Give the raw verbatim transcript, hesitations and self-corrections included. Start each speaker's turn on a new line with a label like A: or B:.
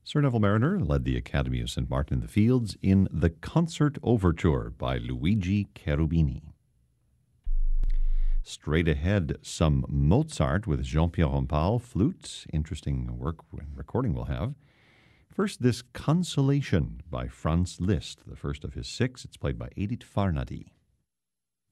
A: Sir Neville Mariner led the Academy of Saint Martin in the Fields in The Concert Overture by Luigi Cherubini. Straight ahead, some Mozart with Jean-Pierre Rampal, flute. Interesting work and recording we'll have. First, this Consolation by Franz Liszt, the first of his six. It's played by Edith Farnady.